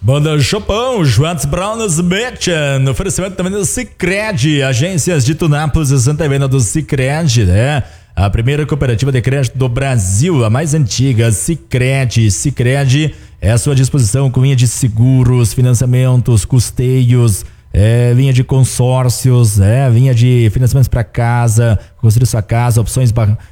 Banda Chopão, Schwartz Browns Mädchen, oferecimento também do Sicredi, agências de Tunápolis e Santa Helena do Sicredi, né? A primeira cooperativa de crédito do Brasil, a mais antiga, Sicredi. Sicredi é à sua disposição com linha de seguros, financiamentos, custeios, linha de consórcios, linha de financiamentos para casa, construir sua casa, opções